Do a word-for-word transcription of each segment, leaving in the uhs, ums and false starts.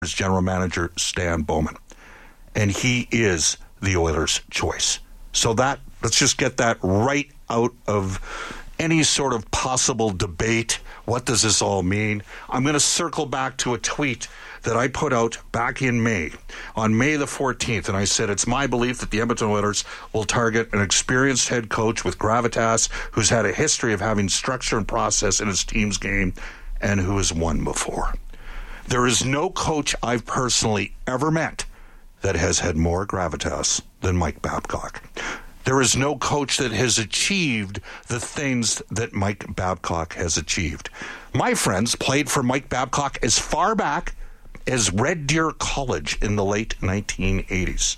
general manager Stan Bowman. And he is the Oilers' choice. So that, let's just get that right out of any sort of possible debate. What does this all mean? I'm going to circle back to a tweet that I put out back in May, on May the fourteenth, and I said, it's my belief that the Edmonton Oilers will target an experienced head coach with gravitas who's had a history of having structure and process in his team's game and who has won before. There is no coach I've personally ever met that has had more gravitas than Mike Babcock. There is no coach that has achieved the things that Mike Babcock has achieved. My friends played for Mike Babcock as far back as Red Deer College in the late nineteen eighties.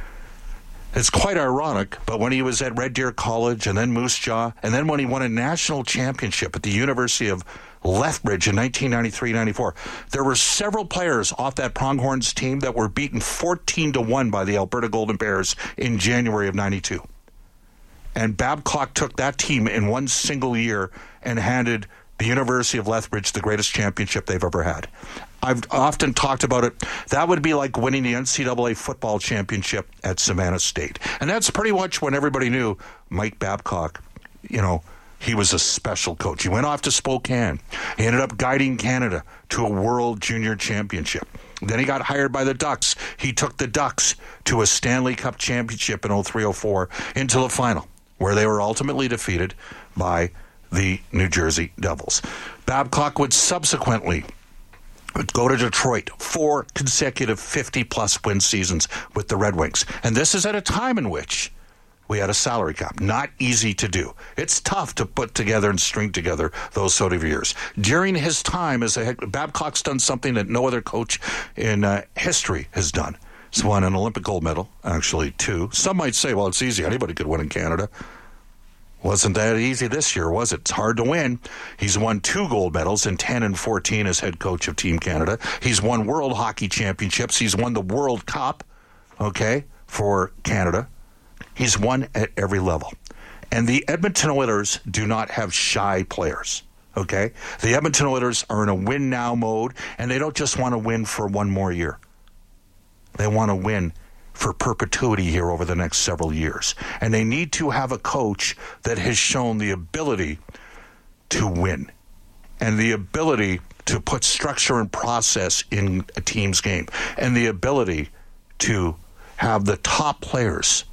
It's quite ironic, but when he was at Red Deer College and then Moose Jaw, and then when he won a national championship at the University of Lethbridge in nineteen ninety-three ninety-four, there were several players off that Pronghorns team that were beaten fourteen to one by the Alberta Golden Bears in January of ninety-two. And Babcock took that team in one single year and handed the University of Lethbridge the greatest championship they've ever had. I've often talked about it. That would be like winning the N C double A football championship at Savannah State. And that's pretty much when everybody knew Mike Babcock, you know, he was a special coach. He went off to Spokane. He ended up guiding Canada to a World Junior Championship. Then he got hired by the Ducks. He took the Ducks to a Stanley Cup championship in oh three oh four into the final, where they were ultimately defeated by the New Jersey Devils. Babcock would subsequently go to Detroit, four consecutive fifty-plus win seasons with the Red Wings. And this is at a time in which we had a salary cap. Not easy to do. It's tough to put together and string together those sort of years. During his time as a head, Babcock's done something that no other coach in uh, history has done. He's won an Olympic gold medal, actually two. Some might say, well, it's easy. Anybody could win in Canada. Wasn't that easy this year, was it? It's hard to win. He's won two gold medals in ten and fourteen as head coach of Team Canada. He's won World Hockey Championships. He's won the World Cup, okay, for Canada. He's won at every level. And the Edmonton Oilers do not have shy players, okay? The Edmonton Oilers are in a win-now mode, and they don't just want to win for one more year. They want to win for perpetuity here over the next several years. And they need to have a coach that has shown the ability to win and the ability to put structure and process in a team's game and the ability to have the top players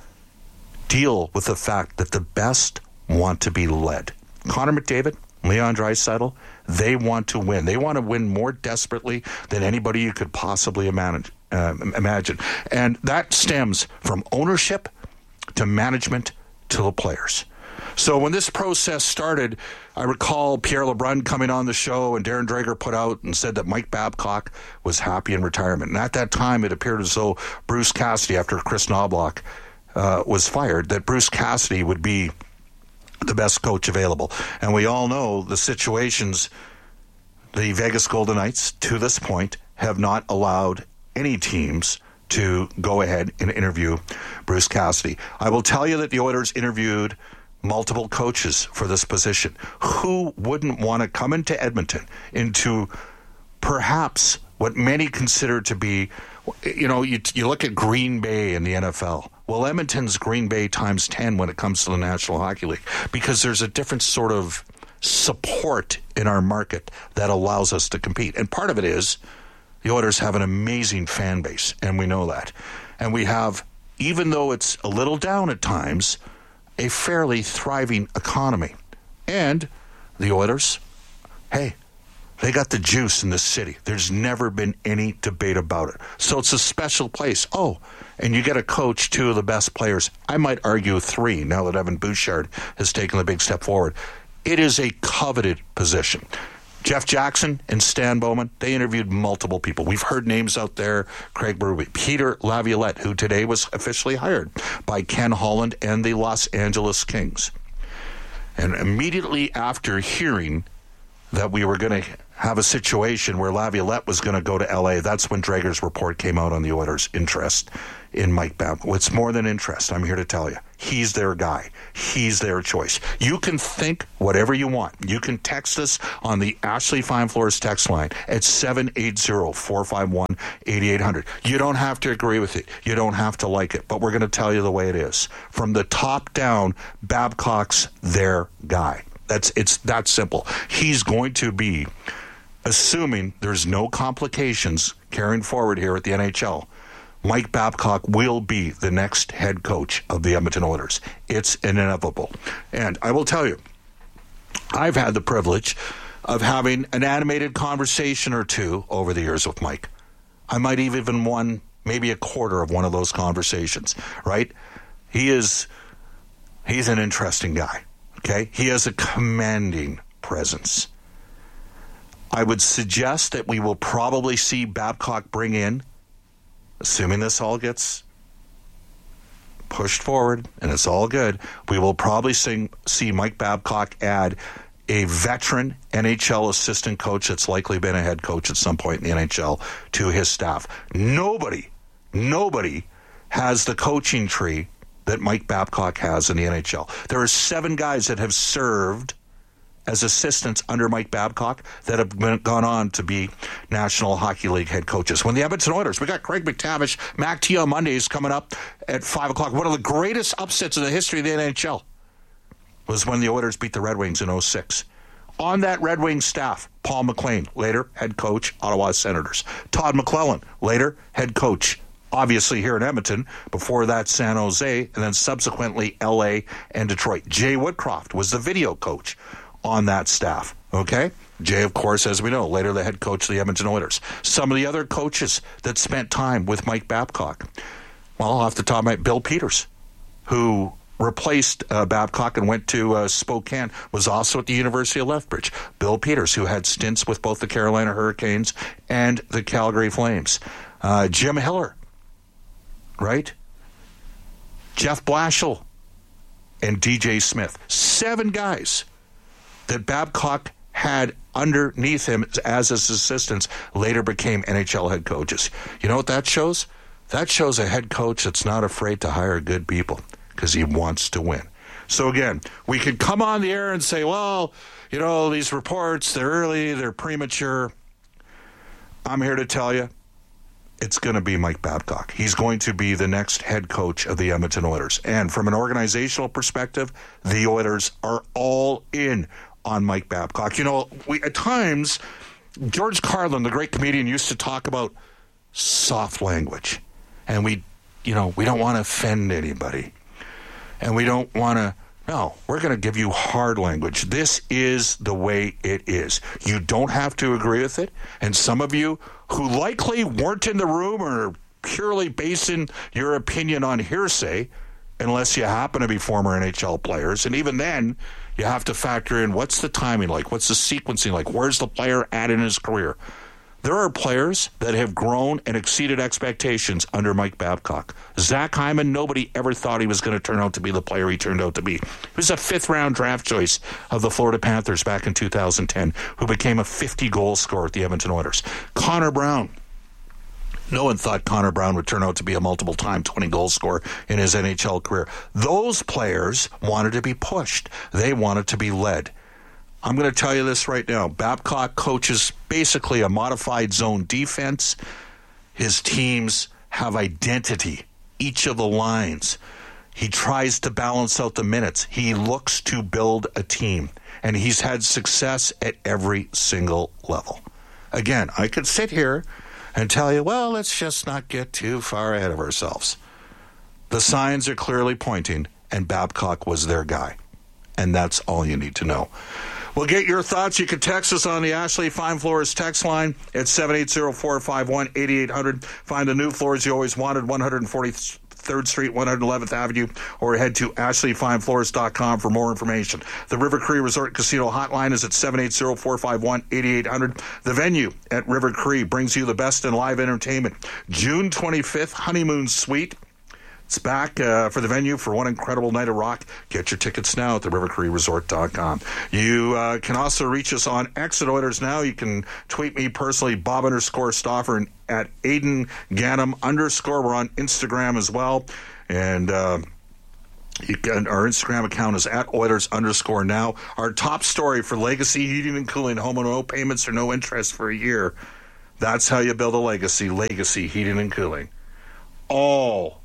deal with the fact that the best want to be led. Connor McDavid, Leon Draisaitl, they want to win. They want to win more desperately than anybody you could possibly imagine. Uh, imagine. And that stems from ownership to management to the players. So when this process started, I recall Pierre LeBrun coming on the show and Darren Dreger put out and said that Mike Babcock was happy in retirement. And at that time, it appeared as though Bruce Cassidy, after Chris Knobloch uh, was fired, that Bruce Cassidy would be the best coach available. And we all know the situations. The Vegas Golden Knights, to this point, have not allowed any teams to go ahead and interview Bruce Cassidy. I will tell you that the Oilers interviewed multiple coaches for this position. Who wouldn't want to come into Edmonton, into perhaps what many consider to be, you know, you, you look at Green Bay in the N F L. Well, Edmonton's Green Bay times ten when it comes to the National Hockey League, because there's a different sort of support in our market that allows us to compete. And part of it is the Oilers have an amazing fan base, and we know that. And we have, even though it's a little down at times, a fairly thriving economy. And the Oilers, hey, they got the juice in the city. There's never been any debate about it. So it's a special place. Oh, and you get a coach, two of the best players. I might argue three, now that Evan Bouchard has taken the big step forward. It is a coveted position. Jeff Jackson and Stan Bowman, they interviewed multiple people. We've heard names out there, Craig Berube, Peter Laviolette, who today was officially hired by Ken Holland and the Los Angeles Kings. And immediately after hearing that we were going to have a situation where Laviolette was going to go to L A. That's when Drager's report came out on the Oilers' interest in Mike Babcock. It's more than interest, I'm here to tell you. He's their guy. He's their choice. You can think whatever you want. You can text us on the Ashley Fine Floors text line at seven eight zero, four five one, eight eight zero zero. You don't have to agree with it. You don't have to like it. But we're going to tell you the way it is. From the top down, Babcock's their guy. That's it's that simple. He's going to be, assuming there's no complications carrying forward here at the N H L, Mike Babcock will be the next head coach of the Edmonton Oilers. It's inevitable. And I will tell you, I've had the privilege of having an animated conversation or two over the years with Mike. I might have even won maybe a quarter of one of those conversations, right? He is, he's an interesting guy, okay? He has a commanding presence. I would suggest that we will probably see Babcock bring in, assuming this all gets pushed forward and it's all good, we will probably sing, see Mike Babcock add a veteran N H L assistant coach that's likely been a head coach at some point in the N H L to his staff. Nobody, nobody has the coaching tree that Mike Babcock has in the N H L. There are seven guys that have served as assistants under Mike Babcock that have been, gone on to be National Hockey League head coaches. When the Edmonton Oilers, we got Craig McTavish, Mac T on Mondays coming up at five o'clock. One of the greatest upsets in the history of the N H L was when the Oilers beat the Red Wings in oh six. On that Red Wings staff, Paul McLean, later head coach, Ottawa Senators. Todd McClellan, later head coach, obviously here in Edmonton, before that San Jose, and then subsequently L A and Detroit. Jay Woodcroft was the video coach on that staff, okay? Jay, of course, as we know, later the head coach of the Edmonton Oilers. Some of the other coaches that spent time with Mike Babcock, well, off the top of my head, Bill Peters, who replaced uh, Babcock and went to uh, Spokane, was also at the University of Lethbridge. Bill Peters, who had stints with both the Carolina Hurricanes and the Calgary Flames. Uh, Jim Hiller, right? Jeff Blashill and D J Smith. Seven guys that Babcock had underneath him as his assistants later became N H L head coaches. You know what that shows? That shows a head coach that's not afraid to hire good people because he wants to win. So again, we could come on the air and say, well, you know, these reports, they're early, they're premature. I'm here to tell you, it's going to be Mike Babcock. He's going to be the next head coach of the Edmonton Oilers. And from an organizational perspective, the Oilers are all in on Mike Babcock. You know, we at times, George Carlin, the great comedian, used to talk about soft language. And we, you know, we don't want to offend anybody. And we don't want to, no, we're going to give you hard language. This is the way it is. You don't have to agree with it. And some of you who likely weren't in the room or purely basing your opinion on hearsay, unless you happen to be former N H L players. And even then, you have to factor in what's the timing like, what's the sequencing like, where's the player at in his career. There are players that have grown and exceeded expectations under Mike Babcock. Zach Hyman, nobody ever thought he was going to turn out to be the player he turned out to be. He was a fifth-round draft choice of the Florida Panthers back in two thousand ten, who became a fifty-goal scorer at the Edmonton Oilers. Connor Brown. No one thought Connor Brown would turn out to be a multiple-time twenty-goal scorer in his N H L career. Those players wanted to be pushed. They wanted to be led. I'm going to tell you this right now. Babcock coaches basically a modified zone defense. His teams have identity, each of the lines. He tries to balance out the minutes. He looks to build a team, and he's had success at every single level. Again, I could sit here and tell you, well, let's just not get too far ahead of ourselves. The signs are clearly pointing, and Babcock was their guy. And that's all you need to know. We'll get your thoughts. You can text us on the Ashley Fine Floors text line at seven eight zero, four five one, eight eight zero zero. Find the new floors you always wanted, one forty-third Street, one eleventh Avenue, or head to ashley fine floors dot com for more information. The River Cree Resort Casino hotline is at seven eight zero, four five one, eight eight zero zero. The venue at River Cree brings you the best in live entertainment. June twenty-fifth, Honeymoon Suite. It's back uh, for the venue for one incredible night of rock. Get your tickets now at the river cree resort dot com. You uh, can also reach us on X at Oilers Now. You can tweet me personally, Bob underscore Stauffer, and at Aiden Ganem underscore. We're on Instagram as well. And uh, you can, our Instagram account is at Oilers underscore now. Our top story for Legacy Heating and Cooling, home and no payments or no interest for a year. That's how you build a legacy. Legacy Heating and Cooling. All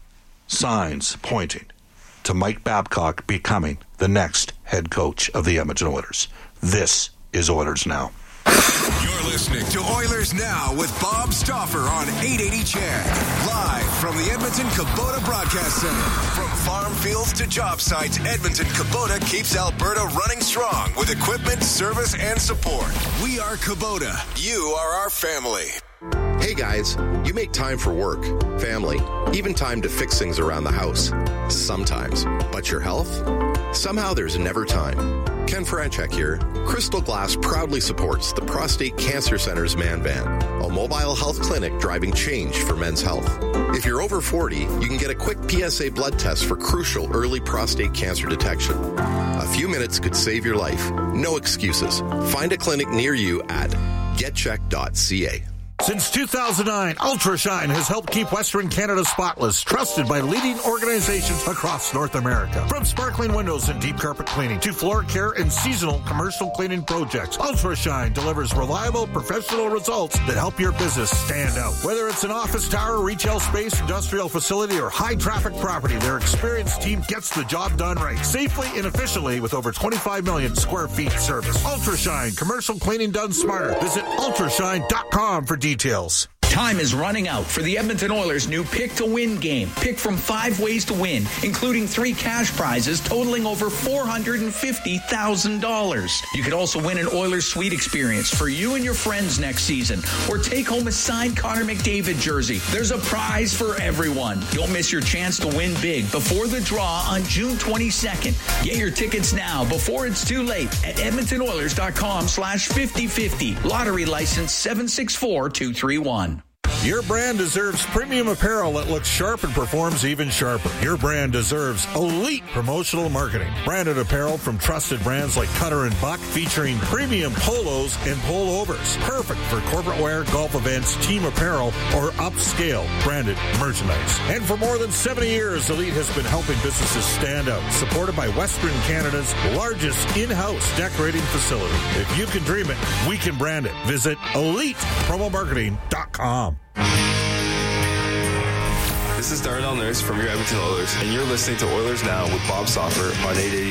signs pointing to Mike Babcock becoming the next head coach of the Edmonton Oilers. This is Oilers Now. You're listening to Oilers Now with Bob Stauffer on eight eighty C H E D. Live from the Edmonton Kubota Broadcast Center. From farm fields to job sites, Edmonton Kubota keeps Alberta running strong with equipment, service, and support. We are Kubota. You are our family. Hey guys, you make time for work, family, even time to fix things around the house. Sometimes. But your health? Somehow there's never time. Ken Franchek here. Crystal Glass proudly supports the Prostate Cancer Center's Man Van, a mobile health clinic driving change for men's health. If you're over forty, you can get a quick P S A blood test for crucial early prostate cancer detection. A few minutes could save your life. No excuses. Find a clinic near you at get check dot c a. Since two thousand nine, Ultrashine has helped keep Western Canada spotless, trusted by leading organizations across North America. From sparkling windows and deep carpet cleaning to floor care and seasonal commercial cleaning projects, Ultrashine delivers reliable, professional results that help your business stand out. Whether it's an office tower, retail space, industrial facility, or high-traffic property, their experienced team gets the job done right, safely and efficiently with over twenty-five million square feet service. Ultrashine, commercial cleaning done smarter. Visit ultrashine dot com for details. Time is running out for the Edmonton Oilers' new Pick to Win game. Pick from five ways to win, including three cash prizes totaling over four hundred fifty thousand dollars. You could also win an Oilers Suite experience for you and your friends next season, or take home a signed Connor McDavid jersey. There's a prize for everyone. Don't miss your chance to win big before the draw on June twenty-second. Get your tickets now before it's too late at edmonton oilers dot com slash fifty fifty. Lottery license seven six four two three one. Your brand deserves premium apparel that looks sharp and performs even sharper. Your brand deserves elite promotional marketing. Branded apparel from trusted brands like Cutter and Buck, featuring premium polos and pullovers. Perfect for corporate wear, golf events, team apparel, or upscale branded merchandise. And for more than seventy years, Elite has been helping businesses stand out, supported by Western Canada's largest in-house decorating facility. If you can dream it, we can brand it. Visit elite promo marketing dot com. This is Darnell Nurse from your Edmonton Oilers, and you're listening to Oilers Now with Bob Stauffer on eight eighty